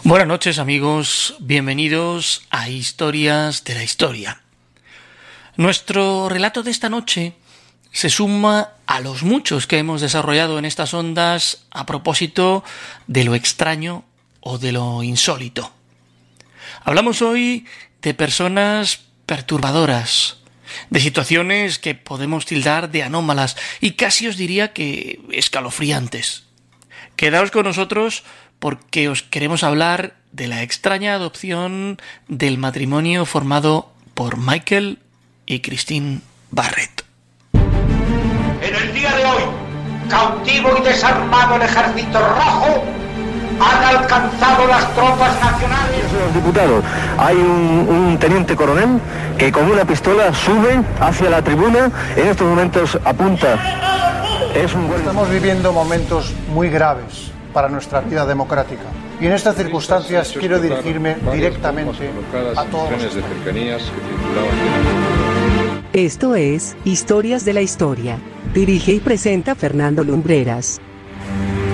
Buenas noches amigos, bienvenidos a Historias de la Historia. Nuestro relato de esta noche se suma a los muchos que hemos desarrollado en estas ondas a propósito de lo extraño o de lo insólito. Hablamos hoy de personas perturbadoras, de situaciones que podemos tildar de anómalas y casi os diría que escalofriantes. Quedaos con nosotros porque os queremos hablar de la extraña adopción del matrimonio formado por Michael y Christine Barrett. En el día de hoy, cautivo y desarmado el Ejército Rojo, han alcanzado las tropas nacionales. Señores diputados, hay un teniente coronel que con una pistola sube hacia la tribuna, en estos momentos apunta. Estamos viviendo momentos muy graves para nuestra vida democrática. Y en estas circunstancias quiero dirigirme directamente a todos los españoles. Esto es Historias de la Historia. Dirige y presenta Fernando Lumbreras.